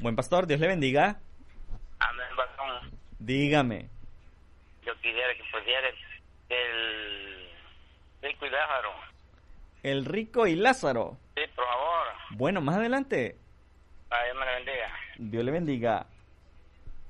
Buen pastor, Dios le bendiga. Amén, pastor. Dígame. Yo quisiera que pusiera el rico y Lázaro. El rico y Lázaro. Sí, por favor. Bueno, más adelante. Dios me la bendiga. Dios le bendiga.